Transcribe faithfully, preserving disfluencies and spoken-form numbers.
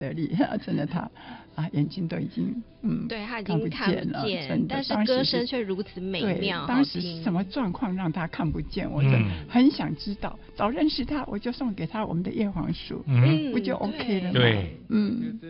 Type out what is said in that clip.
得力，真的他啊眼睛都已经嗯， 对他已经看不了， 见，但是歌声却如此美妙。 当时是什么状况让他看不见？我真的很想知道。早认识他，我就送给他我们的叶黄素，嗯，不就 OK 了吗？ 对， 嗯。